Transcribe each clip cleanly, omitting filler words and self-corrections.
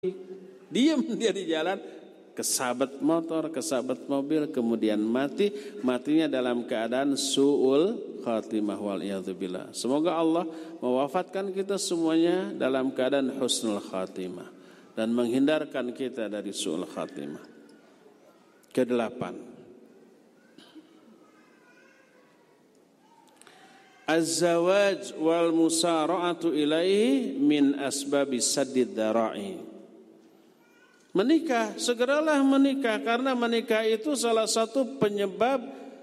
Diam dia di jalan, kesabet motor, kesabet mobil, kemudian matinya dalam keadaan su'ul khatimah wal'iyadzubillah. Semoga Allah mewafatkan kita semuanya dalam keadaan husnul khatimah dan menghindarkan kita dari su'ul khatimah. Kedelapan, az-zawaj wal musara'atu ilaihi min asbabi saddid dara'i. Menikah, segeralah menikah, karena menikah itu salah satu penyebab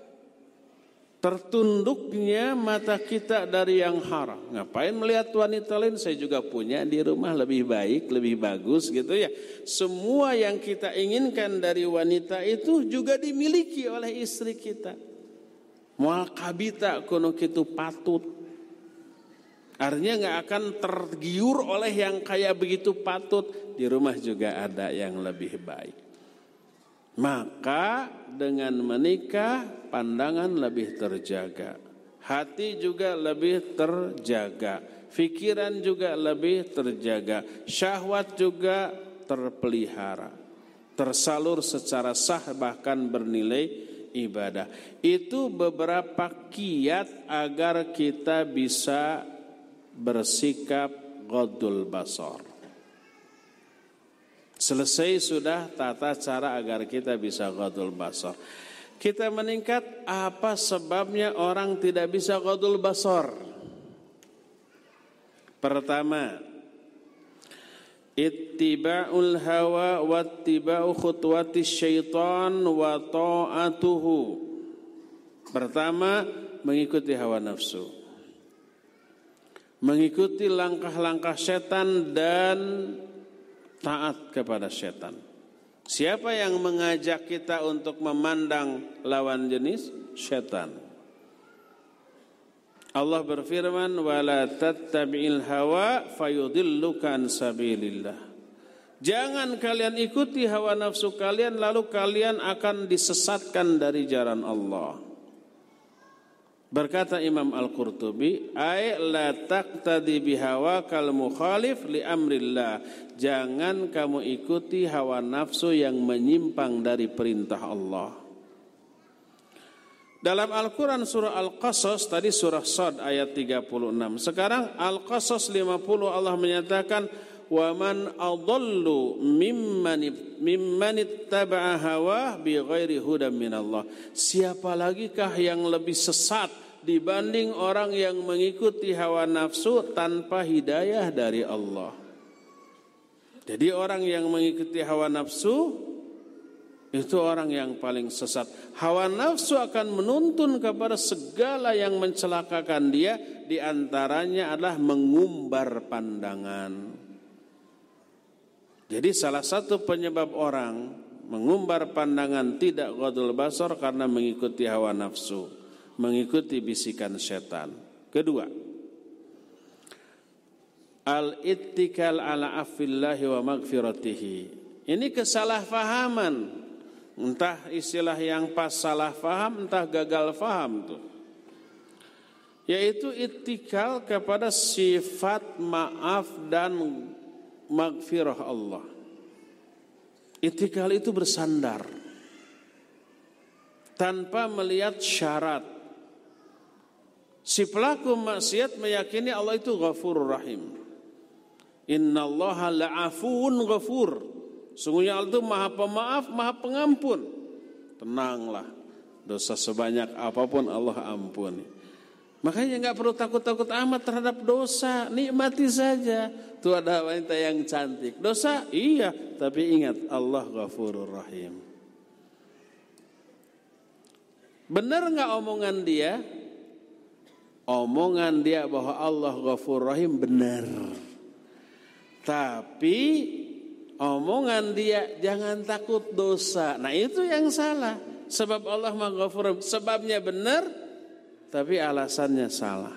tertunduknya mata kita dari yang haram. Ngapain melihat wanita lain, saya juga punya di rumah, lebih baik, lebih bagus gitu ya. Semua yang kita inginkan dari wanita itu juga dimiliki oleh istri kita. Moal kabita kuno kitu patut. Artinya gak akan tergiur oleh yang kayak begitu patut. Di rumah juga ada yang lebih baik. Maka dengan menikah pandangan lebih terjaga, hati juga lebih terjaga, pikiran juga lebih terjaga, syahwat juga terpelihara, tersalur secara sah bahkan bernilai ibadah. Itu beberapa kiat agar kita bisa bersikap ghaddul basar. Selesai sudah tata cara agar kita bisa ghaddul basar. Kita meningkat, apa sebabnya orang tidak bisa ghaddul basar? Pertama, ittiba'ul hawa wattiba'u khutuwati syaitan wa ta'atuhu. Pertama, mengikuti hawa nafsu, mengikuti langkah-langkah setan dan taat kepada setan. Siapa yang mengajak kita untuk memandang lawan jenis? Setan. Allah berfirman, wala tattabi'il hawa fayudilluka an sabilillah. Jangan kalian ikuti hawa nafsu kalian lalu kalian akan disesatkan dari jalan Allah. Berkata Imam Al-Qurtubi, ay la taqtadi bihawa kal mukhalif li amrillah. Jangan kamu ikuti hawa nafsu yang menyimpang dari perintah Allah. Dalam Al-Quran surah Al-Qasas, tadi surah Shad ayat 36. Sekarang Al-Qasas 50 Allah menyatakan, wa man adallu mimman ittaba'a hawah bighairi hudan minallah. Siapa lagikah yang lebih sesat dibanding orang yang mengikuti hawa nafsu tanpa hidayah dari Allah. Jadi orang yang mengikuti hawa nafsu itu orang yang paling sesat. Hawa nafsu akan menuntun kepada segala yang mencelakakan dia, di antaranya adalah mengumbar pandangan. Jadi salah satu penyebab orang mengumbar pandangan tidak ghaddul basar karena mengikuti hawa nafsu, mengikuti bisikan setan. Kedua, al-ittikal ala afillahi wa maghfiratihi. Ini kesalahpahaman. Entah istilah yang pas salah paham, entah gagal paham tuh. Yaitu ittikal kepada sifat maaf dan maghfirah Allah. Ittikal itu bersandar tanpa melihat syarat. Si pelaku maksiat meyakini Allah itu Ghafurur Rahim. Innallaha la'afuun ghafur. Sungguhnya Allah itu Maha Pemaaf, Maha Pengampun. Tenanglah, dosa sebanyak apapun Allah ampuni. Makanya enggak perlu takut-takut amat terhadap dosa, nikmati saja. Tuh ada wanita yang cantik. Dosa? Iya, tapi ingat Allah Ghafurur Rahim. Benar enggak omongan dia? Omongan dia bahwa Allah Ghafurur Rahim benar. Tapi omongan dia jangan takut dosa. Nah, itu yang salah. Sebab Allah Maha Ghafur, sebabnya benar, tapi alasannya salah.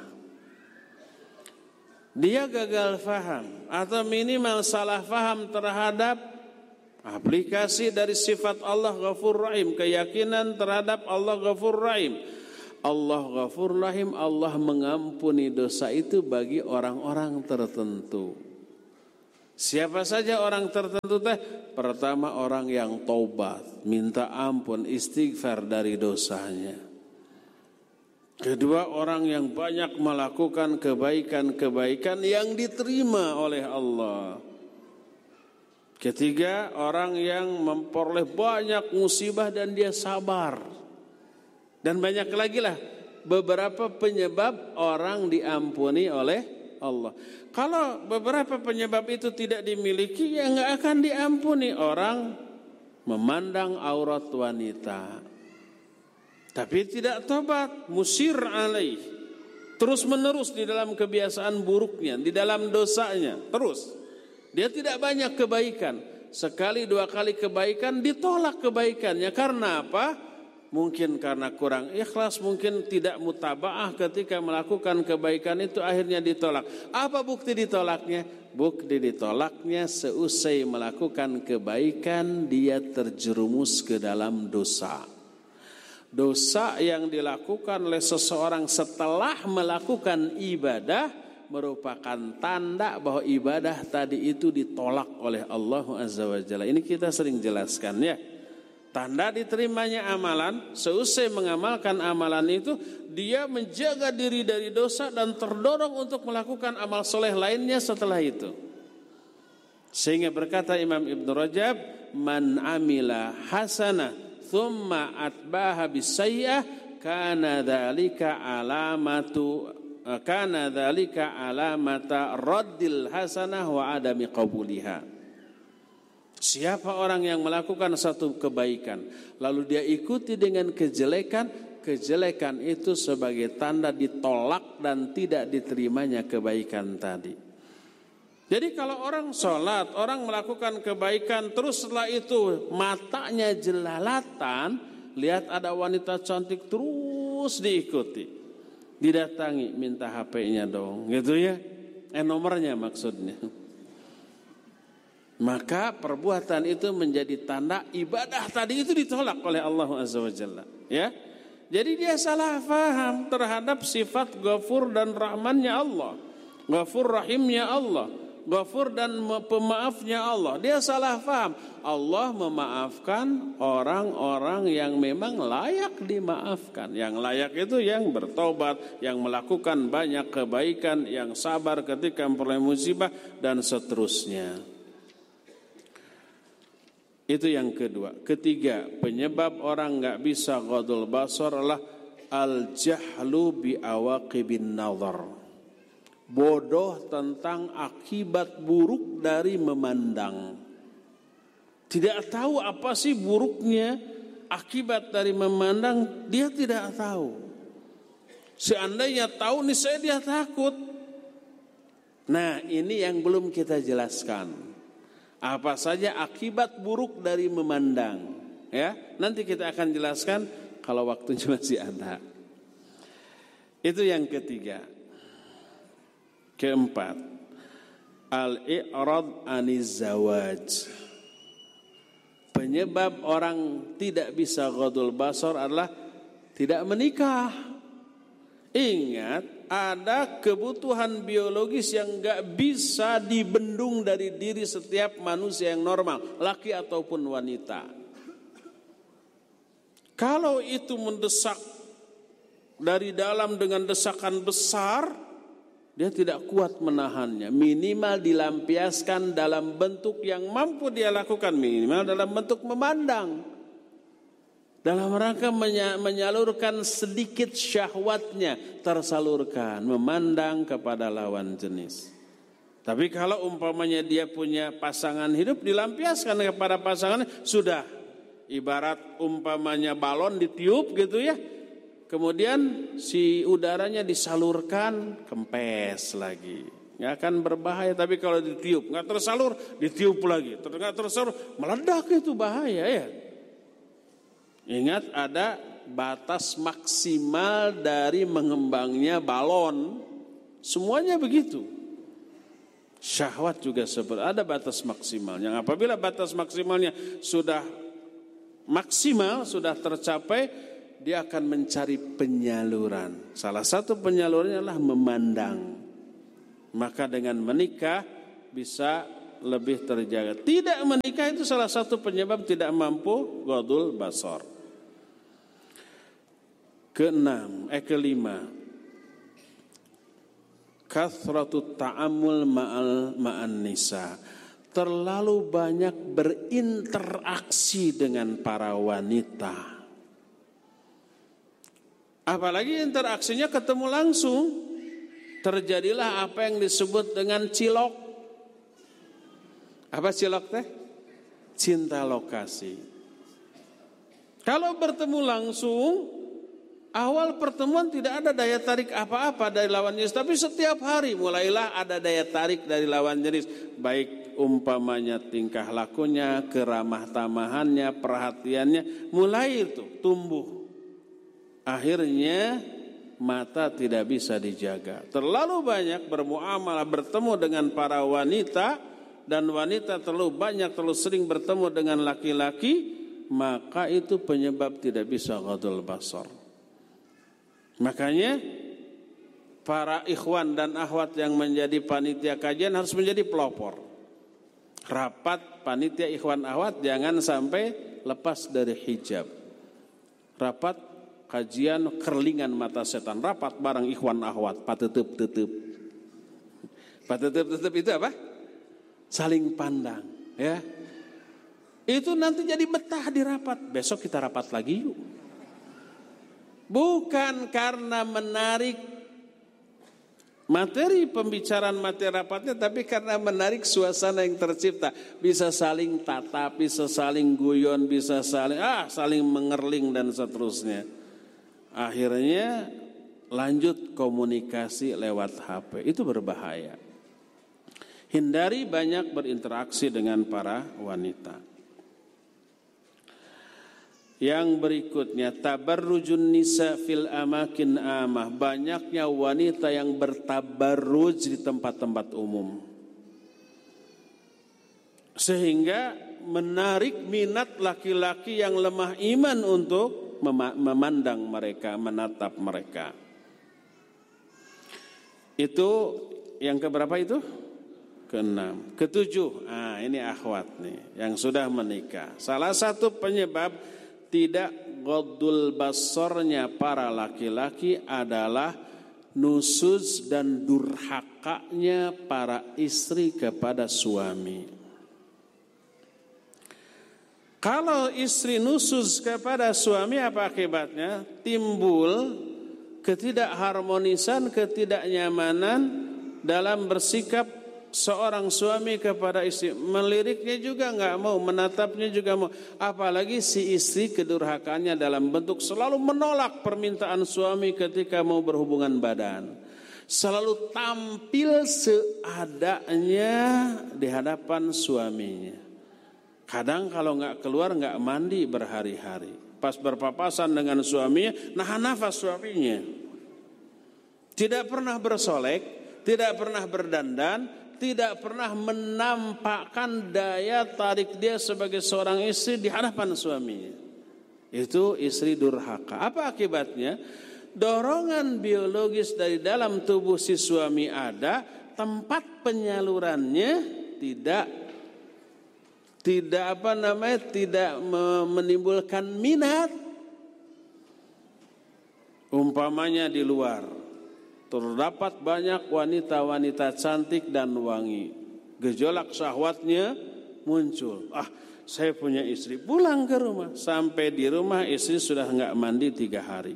Dia gagal faham atau minimal salah faham terhadap aplikasi dari sifat Allah Ghafur Rahim, keyakinan terhadap Allah Ghafur Rahim. Allah Ghafur Rahim, Allah mengampuni dosa itu bagi orang-orang tertentu. Siapa saja orang tertentu teh? Pertama orang yang taubat, minta ampun, istighfar dari dosanya. Kedua orang yang banyak melakukan kebaikan-kebaikan yang diterima oleh Allah. Ketiga orang yang memperoleh banyak musibah dan dia sabar. Dan banyak lagi lah beberapa penyebab orang diampuni oleh Allah. Kalau beberapa penyebab itu tidak dimiliki, ya nggak akan diampuni. Orang memandang aurat wanita, tapi tidak tobat, musir alaih, terus menerus di dalam kebiasaan buruknya, di dalam dosanya, terus. Dia tidak banyak kebaikan, sekali dua kali kebaikan ditolak kebaikannya. Karena apa? Mungkin karena kurang ikhlas, mungkin tidak mutabaah ketika melakukan kebaikan itu akhirnya ditolak. Apa bukti ditolaknya? Bukti ditolaknya seusai melakukan kebaikan dia terjerumus ke dalam dosa. Dosa yang dilakukan oleh seseorang setelah melakukan ibadah merupakan tanda bahwa ibadah tadi itu ditolak oleh Allah Azza wa Jalla. Ini kita sering jelaskan ya. Tanda diterimanya amalan, seusai mengamalkan amalan itu, dia menjaga diri dari dosa dan terdorong untuk melakukan amal soleh lainnya setelah itu. Sehingga berkata Imam Ibn Rajab, man amila hasanah thumma atbaha bisayyah kana dzalika alamata raddil hasanah wa adami qabuliha. Siapa orang yang melakukan satu kebaikan lalu dia ikuti dengan kejelekan, kejelekan itu sebagai tanda ditolak dan tidak diterimanya kebaikan tadi. Jadi kalau orang sholat, orang melakukan kebaikan, terus setelah itu matanya jelalatan, lihat ada wanita cantik terus diikuti, didatangi, minta HP-nya dong, gitu ya, nomornya maksudnya. Maka perbuatan itu menjadi tanda ibadah tadi itu ditolak oleh Allah Azza wa Jalla. Ya, jadi dia salah faham terhadap sifat Ghafur dan Rahmannya Allah, Ghafur Rahimnya Allah, Ghafur dan pemaafnya Allah. Dia salah faham. Allah memaafkan orang-orang yang memang layak dimaafkan. Yang layak itu yang bertobat, yang melakukan banyak kebaikan, yang sabar ketika memperoleh musibah dan seterusnya. Itu yang kedua. Ketiga, penyebab orang enggak bisa ghadul basar adalah al-jahlu bi awaqibin nazar. Bodoh tentang akibat buruk dari memandang. Tidak tahu apa sih buruknya akibat dari memandang, dia tidak tahu. Seandainya tahu niscaya dia takut. Nah, ini yang belum kita jelaskan. Apa saja akibat buruk dari memandang, ya? Nanti kita akan jelaskan kalau waktunya masih ada. Itu yang ketiga. Keempat, al-i'rad aniz zawaj. Penyebab orang tidak bisa ghadul basar adalah tidak menikah. Ingat, ada kebutuhan biologis yang enggak bisa dibendung dari diri setiap manusia yang normal, laki ataupun wanita. Kalau itu mendesak dari dalam dengan desakan besar, dia tidak kuat menahannya. Minimal dilampiaskan dalam bentuk yang mampu dia lakukan, minimal dalam bentuk memandang. Dalam rangka menyalurkan sedikit syahwatnya, tersalurkan, memandang kepada lawan jenis. Tapi kalau umpamanya dia punya pasangan hidup, dilampiaskan kepada pasangannya, sudah. Ibarat umpamanya balon ditiup gitu ya. Kemudian si udaranya disalurkan, kempes lagi. Nggak akan berbahaya, tapi kalau ditiup, nggak tersalur, ditiup lagi. Nggak tersalur, meledak, itu bahaya ya. Ingat, ada batas maksimal dari mengembangnya balon. Semuanya begitu. Syahwat juga seperti ada batas maksimalnya. Apabila batas maksimalnya sudah maksimal, sudah tercapai, dia akan mencari penyaluran. Salah satu penyalurannya adalah memandang. Maka dengan menikah bisa lebih terjaga. Tidak menikah itu salah satu penyebab tidak mampu ghadul basar. Kelima, kathratu ta'amul ma'an nisa. Terlalu banyak berinteraksi dengan para wanita. Apalagi interaksinya ketemu langsung. Terjadilah apa yang disebut dengan cilok. Apa cilok teh? Cinta lokasi. Kalau bertemu langsung, awal pertemuan tidak ada daya tarik apa-apa dari lawan jenis. Tapi setiap hari mulailah ada daya tarik dari lawan jenis. Baik umpamanya tingkah lakunya, keramah tamahannya, perhatiannya. Mulai itu tumbuh. Akhirnya mata tidak bisa dijaga. Terlalu banyak bermuamalah, bertemu dengan para wanita, dan wanita terlalu banyak, terlalu sering bertemu dengan laki-laki, maka itu penyebab tidak bisa ghadul basar. Makanya para ikhwan dan akhwat yang menjadi panitia kajian harus menjadi pelopor. Rapat panitia ikhwan akhwat jangan sampai lepas dari hijab. Rapat kajian kerlingan mata setan, rapat bareng ikhwan akhwat, patetep-tetep. Patetep-tetep itu apa? Saling pandang, ya. Itu nanti jadi betah di rapat. Besok kita rapat lagi yuk. Bukan karena menarik materi pembicaraan materi rapatnya, tapi karena menarik suasana yang tercipta. Bisa saling tatap, bisa saling guyon, bisa saling mengerling dan seterusnya. Akhirnya lanjut komunikasi lewat HP. Itu berbahaya. Hindari banyak berinteraksi dengan para wanita. Yang berikutnya, tabarrujun nisa fil amakin amah. Banyaknya wanita yang bertabarruj di tempat-tempat umum, sehingga menarik minat laki-laki yang lemah iman untuk memandang mereka, menatap mereka. Itu yang keberapa itu? Keenam. Ketujuh, ini akhwat nih yang sudah menikah. Salah satu penyebab tidak ghadul basarnya para laki-laki adalah nusuz dan durhakanya para istri kepada suami. Kalau istri nusuz kepada suami, apa akibatnya? Timbul ketidakharmonisan, ketidaknyamanan dalam bersikap seorang suami kepada istri. Meliriknya juga enggak mau, menatapnya juga mau. Apalagi si istri kedurhakaannya dalam bentuk selalu menolak permintaan suami ketika mau berhubungan badan. Selalu tampil seadanya di hadapan suaminya. Kadang kalau enggak keluar, enggak mandi berhari-hari. Pas berpapasan dengan suaminya, nahan nafas suaminya. Tidak pernah bersolek, tidak pernah berdandan, tidak pernah menampakkan daya tarik dia sebagai seorang istri di hadapan suaminya. Itu istri durhaka. Apa akibatnya? Dorongan biologis dari dalam tubuh si suami ada, tempat penyalurannya tidak menimbulkan minat. Umpamanya di luar terdapat banyak wanita-wanita cantik dan wangi, gejolak syahwatnya muncul. Saya punya istri, pulang ke rumah. Sampai di rumah istri sudah enggak mandi 3 hari.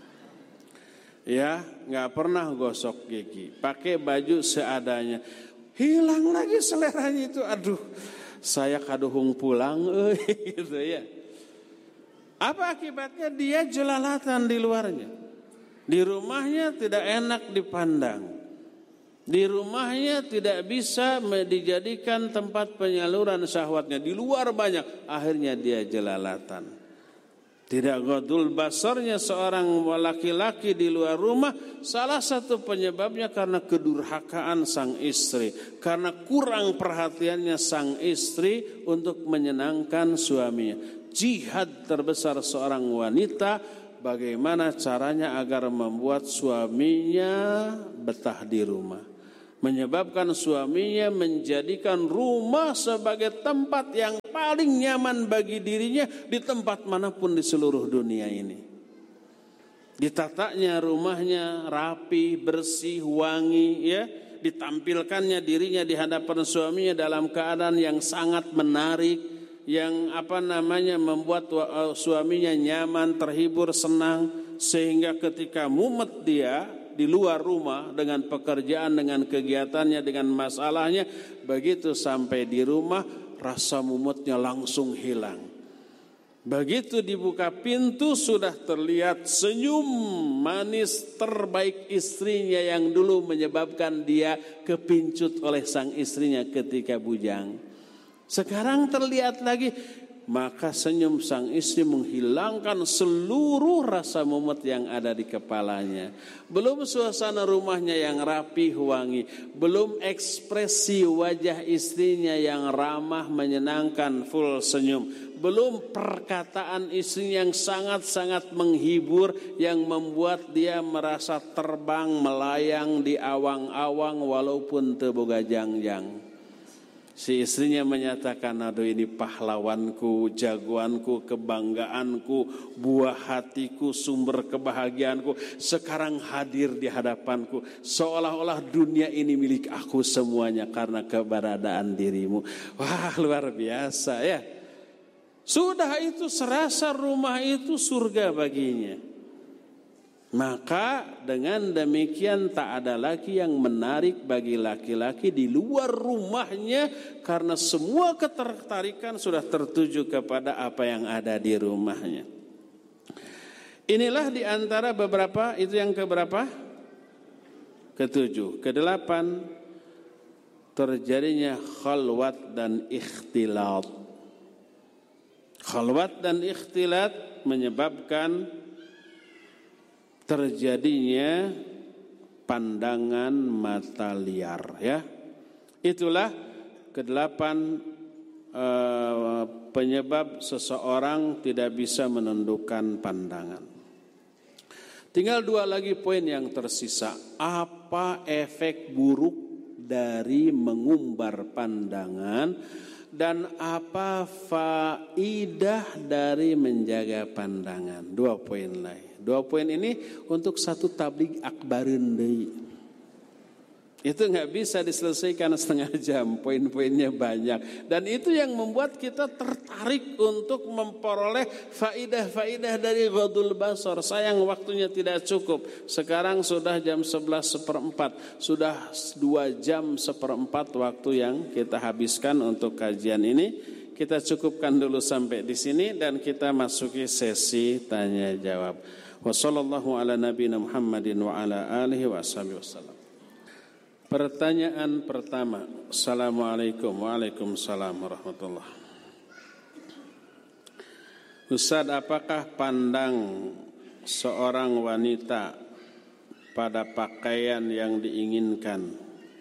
Ya, enggak pernah gosok gigi, pakai baju seadanya. Hilang lagi seleranya itu. Aduh, saya kaduhung pulang gitu ya. Apa akibatnya? Dia jelalatan di luarnya. Di rumahnya tidak enak dipandang. Di rumahnya tidak bisa dijadikan tempat penyaluran syahwatnya. Di luar banyak, akhirnya dia jelalatan. Tidak ghadul basarnya seorang laki-laki di luar rumah, salah satu penyebabnya karena kedurhakaan sang istri, karena kurang perhatiannya sang istri untuk menyenangkan suaminya. Jihad terbesar seorang wanita, bagaimana caranya agar membuat suaminya betah di rumah. menyebabkan suaminya menjadikan rumah sebagai tempat yang paling nyaman bagi dirinya di tempat manapun di seluruh dunia ini. Ditatanya rumahnya rapi, bersih, wangi, ya, ditampilkannya dirinya di hadapan suaminya dalam keadaan yang sangat menarik, yang membuat suaminya nyaman, terhibur, senang, sehingga ketika mumet dia di luar rumah dengan pekerjaan, dengan kegiatannya, dengan masalahnya, begitu sampai di rumah rasa mumetnya langsung hilang. Begitu dibuka pintu sudah terlihat senyum manis terbaik istrinya yang dulu menyebabkan dia kepincut oleh sang istrinya ketika bujang. Sekarang terlihat lagi, maka senyum sang istri menghilangkan seluruh rasa mumet yang ada di kepalanya. Belum suasana rumahnya yang rapi, wangi, belum ekspresi wajah istrinya yang ramah, menyenangkan, full senyum, belum perkataan istri yang sangat-sangat menghibur, yang membuat dia merasa terbang melayang di awang-awang walaupun teu boga jangjang. Si istrinya menyatakan, aduh ini pahlawanku, jagoanku, kebanggaanku, buah hatiku, sumber kebahagiaanku, sekarang hadir di hadapanku. Seolah-olah dunia ini milik aku semuanya karena keberadaan dirimu. Wah, luar biasa ya. Sudah itu serasa rumah itu surga baginya. Maka dengan demikian tak ada lagi yang menarik bagi laki-laki di luar rumahnya, karena semua ketertarikan sudah tertuju kepada apa yang ada di rumahnya. Inilah di antara beberapa, itu yang keberapa? Ketujuh. Kedelapan, terjadinya khalwat dan ikhtilat. Khalwat dan ikhtilat menyebabkan terjadinya pandangan mata liar, ya. Itulah kedelapan penyebab seseorang tidak bisa menundukkan pandangan. Tinggal dua lagi poin yang tersisa. Apa efek buruk dari mengumbar pandangan dan apa faidah dari menjaga pandangan? Dua poin lain. Dua poin ini untuk satu tabligh akbareun deui. Itu nggak bisa diselesaikan setengah jam, poin-poinnya banyak. Dan itu yang membuat kita tertarik untuk memperoleh faidah-faidah dari ghadul basar. Sayang waktunya tidak cukup. Sekarang sudah jam 11:04, sudah 2 jam 1/4 waktu yang kita habiskan untuk kajian ini. Kita cukupkan dulu sampai di sini dan kita masuki sesi tanya jawab. Wassallallahu ala nabiyina Muhammadin wa ala alihi wa ashabihi wasallam. Pertanyaan pertama. Assalamualaikum. Waalaikumsalam warahmatullahi. Ustaz, apakah pandang seorang wanita pada pakaian yang diinginkan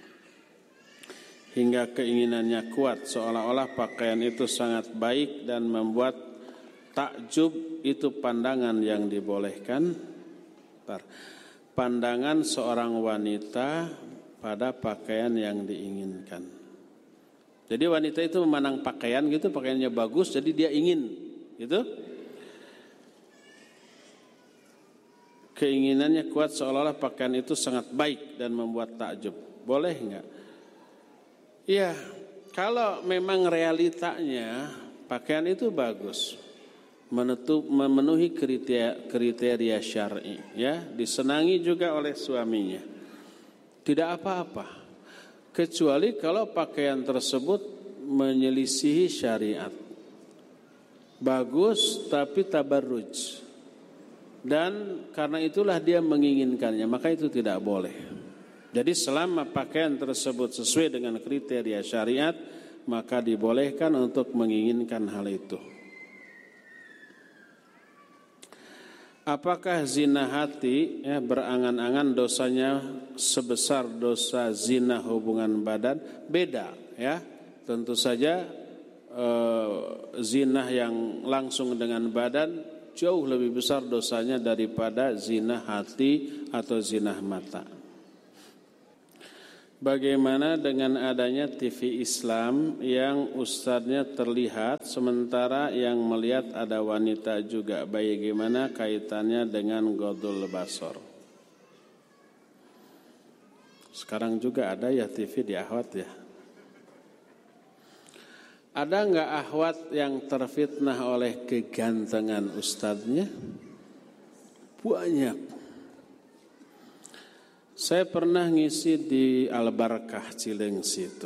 hingga keinginannya kuat, seolah-olah pakaian itu sangat baik dan membuat takjub, itu pandangan yang dibolehkan? Pandangan seorang wanita pada pakaian yang diinginkan. Jadi wanita itu memandang pakaian gitu, pakaiannya bagus, jadi dia ingin gitu. Keinginannya kuat seolah-olah pakaian itu sangat baik dan membuat takjub. Boleh enggak? Iya, kalau memang realitanya pakaian itu bagus, memenuhi kriteria syar'i, ya, disenangi juga oleh suaminya, tidak apa-apa, kecuali kalau pakaian tersebut menyelisihi syariat. Bagus tapi tabarruj, dan karena itulah dia menginginkannya, maka itu tidak boleh. Jadi selama pakaian tersebut sesuai dengan kriteria syariat, maka dibolehkan untuk menginginkan hal itu. Apakah zina hati, ya, berangan-angan dosanya sebesar dosa zina hubungan badan? Beda, ya. Tentu saja zina yang langsung dengan badan jauh lebih besar dosanya daripada zina hati atau zina mata. Bagaimana dengan adanya TV Islam yang ustadznya terlihat sementara yang melihat ada wanita juga? Bagaimana kaitannya dengan Ghodul Basor? Sekarang juga ada ya TV di Ahwat ya. Ada enggak Ahwat yang terfitnah oleh kegantengan ustadznya? Banyak. Saya pernah ngisi di Al-Barakah Cilengsi itu.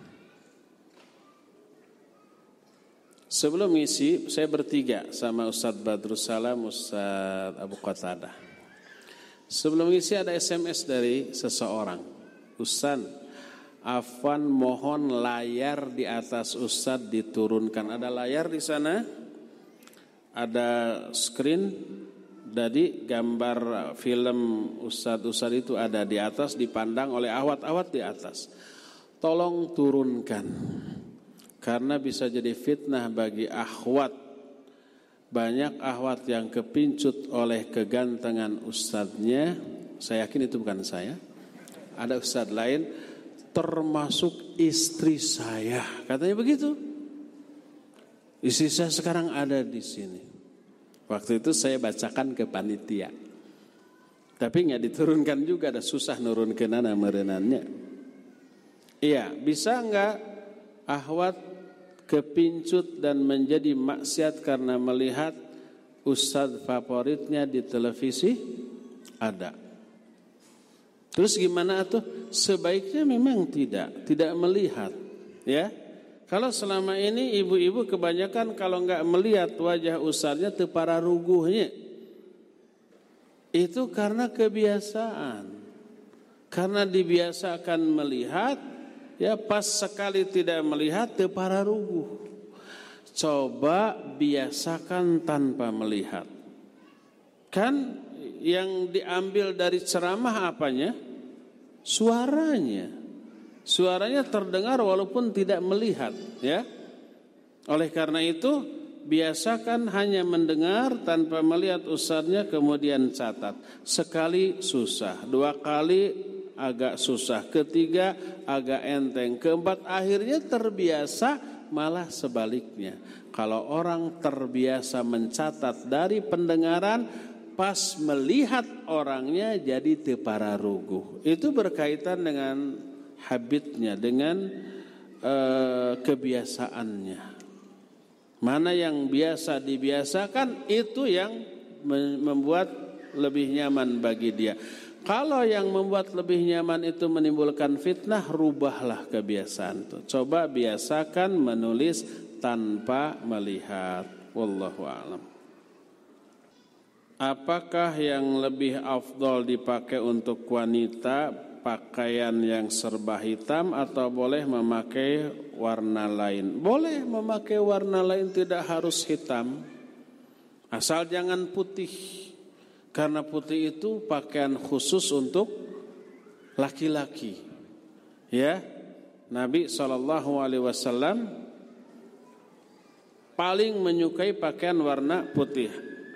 Sebelum ngisi, saya bertiga sama Ustadz Badrussalam, Ustadz Abu Qatadah. Sebelum ngisi ada SMS dari seseorang. Ustadz, Afwan mohon layar di atas Ustadz diturunkan. Ada layar di sana, ada screen. Jadi gambar film ustadz-ustadz itu ada di atas, dipandang oleh ahwat-ahwat di atas. Tolong turunkan, karena bisa jadi fitnah bagi ahwat. Banyak ahwat yang kepincut oleh kegantengan ustadznya. Saya yakin itu bukan saya. Ada ustadz lain, termasuk istri saya. Katanya begitu. Istri saya sekarang ada di sini. Waktu itu saya bacakan ke panitia. Tapi nggak diturunkan juga, ada susah nurunkeun merenannya. Iya, bisa nggak ahwat kepincut dan menjadi maksiat karena melihat ustadz favoritnya di televisi? Ada. Terus gimana tuh? Sebaiknya memang tidak melihat, ya. Kalau selama ini ibu-ibu kebanyakan kalau enggak melihat wajah ustadznya tepara ruguhnya. Itu karena kebiasaan. Karena dibiasakan melihat, ya pas sekali tidak melihat tepara ruguh. Coba biasakan tanpa melihat. Kan yang diambil dari ceramah apanya? Suaranya. Suaranya terdengar walaupun tidak melihat, ya. Oleh karena itu, biasakan hanya mendengar tanpa melihat ustadznya, kemudian catat. Sekali susah, 2 kali agak susah, ketiga agak enteng, keempat akhirnya terbiasa, malah sebaliknya. Kalau orang terbiasa mencatat dari pendengaran, pas melihat orangnya jadi tepara ruguh. Itu berkaitan dengan habitnya, dengan kebiasaannya. Mana yang biasa dibiasakan, itu yang membuat lebih nyaman bagi dia. Kalau yang membuat lebih nyaman itu menimbulkan fitnah, rubahlah kebiasaan itu. Coba biasakan menulis tanpa melihat. Wallahu a'lam. Apakah yang lebih afdol dipakai untuk wanita, pakaian yang serba hitam atau boleh memakai warna lain? Boleh memakai warna lain, tidak harus hitam. Asal jangan putih. Karena putih itu pakaian khusus untuk laki-laki. Ya. Nabi SAW paling menyukai pakaian warna putih.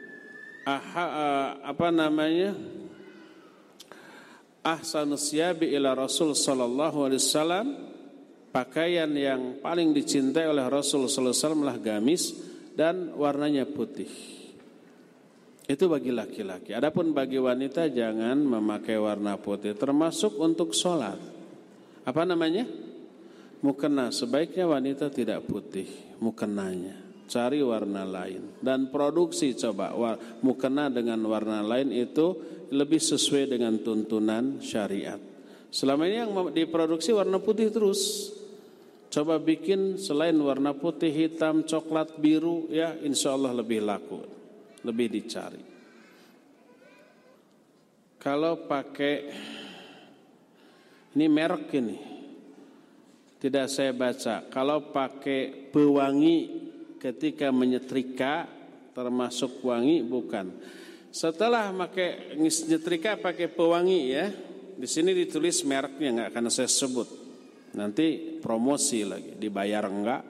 Ahsanus siyabi ila Rasul sallallahu alaihi wasallam, pakaian yang paling dicintai oleh Rasul sallallahu alaihi wasallam adalah gamis dan warnanya putih. Itu bagi laki-laki. Adapun bagi wanita jangan memakai warna putih, termasuk untuk sholat. Apa namanya? Mukena. Sebaiknya wanita tidak putih mukenanya. Cari warna lain. Dan produksi coba mukena dengan warna lain itu lebih sesuai dengan tuntunan syariat. Selama ini yang diproduksi warna putih terus. Coba bikin selain warna putih, hitam, coklat, biru, ya insya Allah lebih laku, lebih dicari. Kalau pakai, ini merek ini, tidak saya baca. Kalau pakai pewangi ketika menyetrika termasuk wangi bukan. Setelah pakai nyetrika pakai pewangi ya. Di sini ditulis mereknya, enggak akan saya sebut. Nanti promosi lagi, dibayar enggak.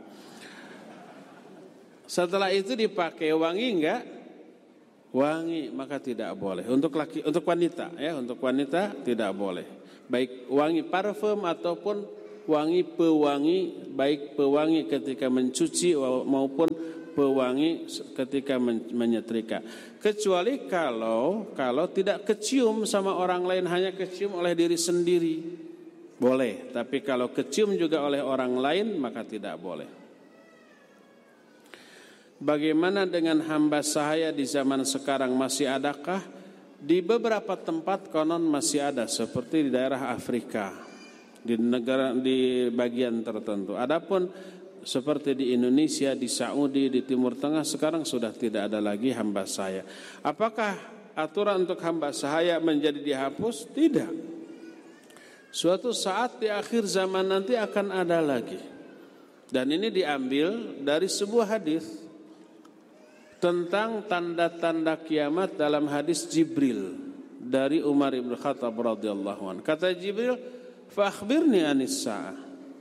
Setelah itu dipakai wangi enggak? Wangi, maka tidak boleh. Untuk wanita ya, untuk wanita tidak boleh. baik wangi parfum ataupun wangi pewangi, baik pewangi ketika mencuci maupun pewangi ketika menyetrika. Kecuali kalau tidak kecium sama orang lain, hanya kecium oleh diri sendiri, boleh. Tapi kalau kecium juga oleh orang lain, maka tidak boleh. Bagaimana dengan hamba sahaya di zaman sekarang, masih adakah? Di beberapa tempat konon masih ada, seperti di daerah Afrika, di bagian tertentu. Adapun seperti di Indonesia, di Saudi, di Timur Tengah sekarang sudah tidak ada lagi hamba sahaya. Apakah aturan untuk hamba sahaya menjadi dihapus? Tidak. Suatu saat di akhir zaman nanti akan ada lagi. Dan ini diambil dari sebuah hadis tentang tanda-tanda kiamat dalam hadis Jibril dari Umar ibn Khattab radhiyallahu anhu. Kata Jibril, "Fa akhbirni anis sa'ah."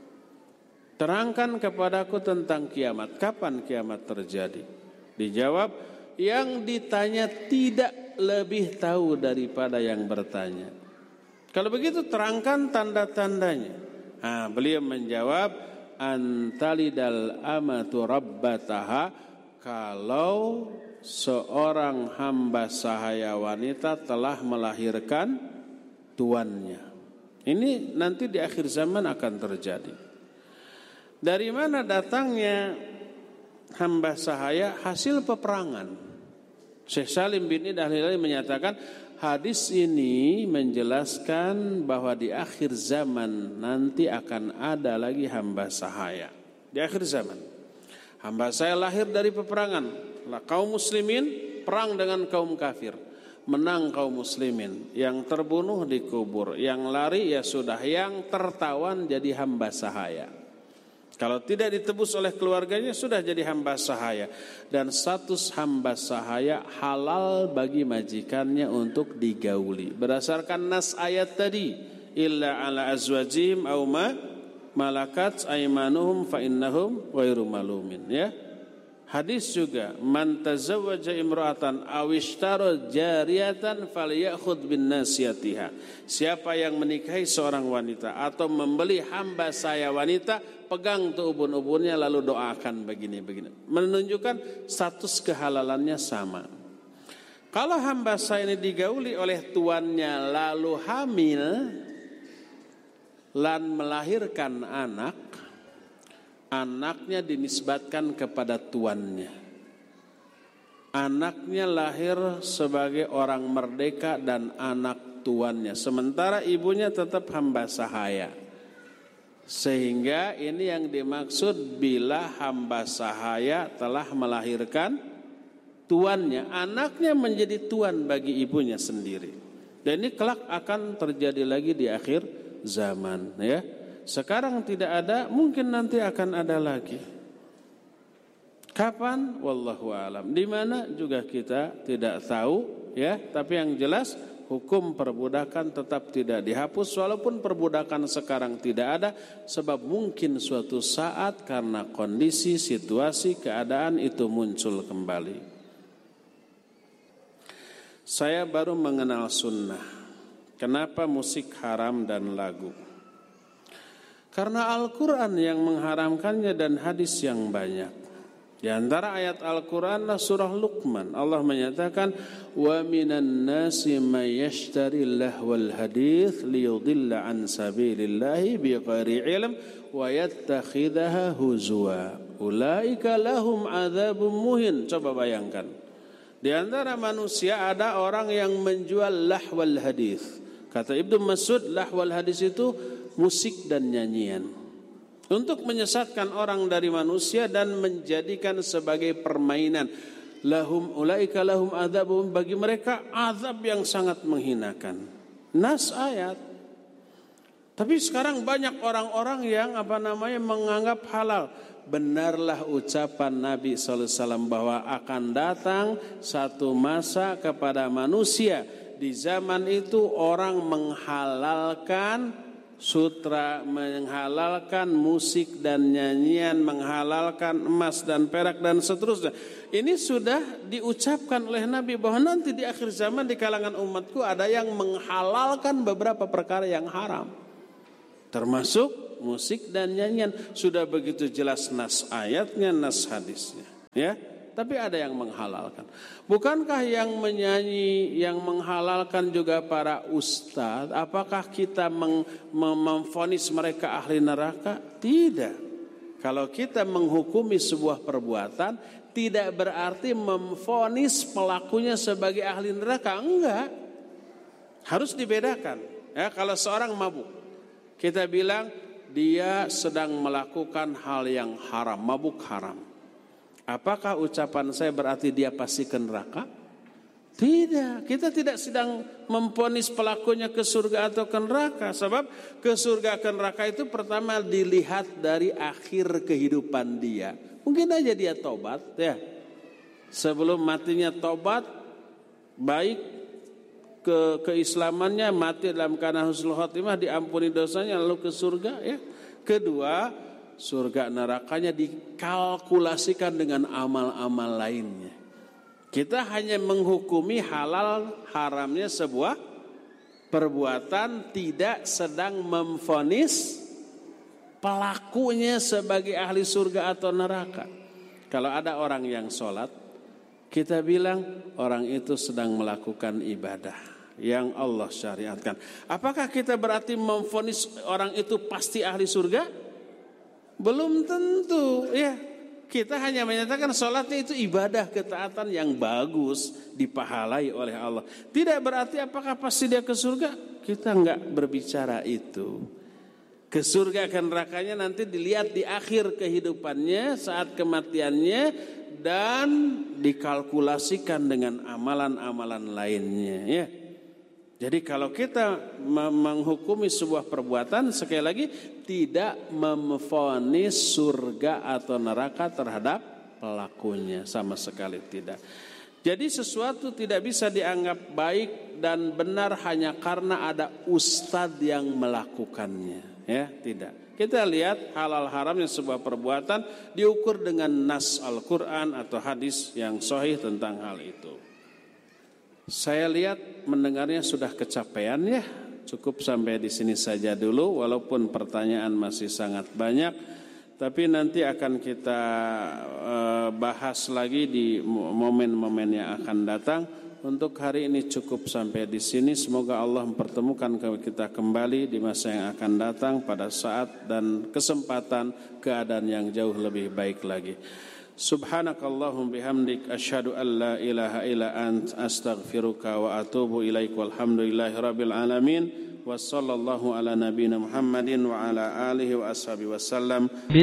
Terangkan kepadaku tentang kiamat. Kapan kiamat terjadi? Dijawab, yang ditanya tidak lebih tahu daripada yang bertanya. Kalau begitu terangkan tanda-tandanya. Beliau menjawab, "Antalidal amatu rabbataha." Kalau seorang hamba sahaya wanita telah melahirkan tuannya. Ini nanti di akhir zaman akan terjadi. Dari mana datangnya hamba sahaya? Hasil peperangan. Syekh Salim bin Id Al-Hilali menyatakan hadis ini menjelaskan bahwa di akhir zaman nanti akan ada lagi hamba sahaya. Di akhir zaman hamba sahaya lahir dari peperangan. Kaum muslimin perang dengan kaum kafir, menang kaum muslimin. Yang terbunuh dikubur, yang lari ya sudah, yang tertawan jadi hamba sahaya. Kalau tidak ditebus oleh keluarganya sudah jadi hamba sahaya. Dan status hamba sahaya halal bagi majikannya untuk digauli. Berdasarkan nas ayat tadi, illa ala azwajim aw ma malakat aymanuhum fa innahum ghairu malumin, ya. Hadis juga, man tazawwaja imra'atan aw ishtara jariyatan falyakhudh bin nasiyatiha. Siapa yang menikahi seorang wanita atau membeli hamba sahaya wanita, pegang tuh ubun-ubunnya lalu doakan begini. Menunjukkan status kehalalannya sama. Kalau hamba sahaya ini digauli oleh tuannya lalu hamil lan melahirkan anak, anaknya dinisbatkan kepada tuannya. Anaknya lahir sebagai orang merdeka dan anak tuannya, sementara ibunya tetap hamba sahaya. Sehingga ini yang dimaksud bila hamba sahaya telah melahirkan tuannya, anaknya menjadi tuan bagi ibunya sendiri. Dan ini kelak akan terjadi lagi di akhir zaman, ya. Sekarang tidak ada, mungkin nanti akan ada lagi. Kapan? Wallahu alam. Di mana juga kita tidak tahu, ya. Tapi yang jelas hukum perbudakan tetap tidak dihapus walaupun perbudakan sekarang tidak ada, sebab mungkin suatu saat karena kondisi, situasi, keadaan itu muncul kembali. Saya baru mengenal sunnah. Kenapa musik haram dan lagu? Karena Al-Quran yang mengharamkannya dan hadis yang banyak. Di antara ayat Al-Quran adalah surah Luqman. Allah menyatakan, wa minan nasi may yashtari lahwal hadits liyudilla an sabilillahi bighairi ilm wa yattakhidhaha huzwa. Ulaika lahum adzabun muhin. Coba bayangkan. Di antara manusia ada orang yang menjual lahwal hadits. Kata Ibnu Mas'ud, lahwal hadits itu musik dan nyanyian, untuk menyesatkan orang dari manusia dan menjadikan sebagai permainan. Lahum ulaika lahum adzabun, bagi mereka azab yang sangat menghinakan. Nas ayat. Tapi sekarang banyak orang-orang yang menganggap halal. Benarlah ucapan Nabi SAW bahwa akan datang satu masa kepada manusia, di zaman itu orang menghalalkan sutra menghalalkan musik dan nyanyian, menghalalkan emas dan perak dan seterusnya. Ini sudah diucapkan oleh Nabi bahwa nanti di akhir zaman di kalangan umatku ada yang menghalalkan beberapa perkara yang haram, termasuk musik dan nyanyian. Sudah begitu jelas nas ayatnya, nas hadisnya, ya. Tapi ada yang menghalalkan. Bukankah yang menyanyi, yang menghalalkan juga para ustadz? Apakah kita memvonis mereka ahli neraka? Tidak. Kalau kita menghukumi sebuah perbuatan, tidak berarti memvonis pelakunya sebagai ahli neraka. Enggak. Harus dibedakan. Ya, kalau seorang mabuk, kita bilang dia sedang melakukan hal yang haram, mabuk haram. Apakah ucapan saya berarti dia pasti ke neraka? Tidak, kita tidak sedang memvonis pelakunya ke surga atau ke neraka. Sebab ke surga ke neraka itu pertama dilihat dari akhir kehidupan dia. Mungkin aja dia tobat, ya. Sebelum matinya tobat, baik keislamannya, mati dalam keadaan husnul khotimah, diampuni dosanya lalu ke surga, ya. Kedua, surga nerakanya dikalkulasikan dengan amal-amal lainnya. Kita hanya menghukumi halal haramnya sebuah perbuatan, tidak sedang memvonis pelakunya sebagai ahli surga atau neraka. Kalau ada orang yang sholat, kita bilang orang itu sedang melakukan ibadah yang Allah syariatkan. Apakah kita berarti memvonis orang itu pasti ahli surga? Belum tentu, ya. Kita hanya menyatakan sholatnya itu ibadah ketaatan yang bagus, dipahalai oleh Allah. Tidak berarti apakah pasti dia ke surga? Kita enggak berbicara itu. Ke surga ke nerakanya nanti dilihat di akhir kehidupannya, saat kematiannya, dan dikalkulasikan dengan amalan-amalan lainnya, ya. Jadi kalau kita menghukumi sebuah perbuatan, sekali lagi tidak memvonis surga atau neraka terhadap pelakunya, sama sekali tidak. Jadi sesuatu tidak bisa dianggap baik dan benar hanya karena ada ustadz yang melakukannya, ya, tidak. Kita lihat halal haramnya sebuah perbuatan diukur dengan nas Al-Quran atau hadis yang sahih tentang hal itu. Saya lihat mendengarnya sudah kecapean, ya. Cukup sampai di sini saja dulu, walaupun pertanyaan masih sangat banyak, tapi nanti akan kita bahas lagi di momen-momen yang akan datang. Untuk hari ini cukup sampai di sini. Semoga Allah mempertemukan kita kembali di masa yang akan datang pada saat dan kesempatan keadaan yang jauh lebih baik lagi. Subhanakallahum bihamdik asyhadu an la ilaha illa ant astaghfiruka wa atubu ilaik walhamdulillahi rabbil alamin wa sallallahu ala nabiyyina Muhammadin wa ala alihi wa ashabihi wasallam.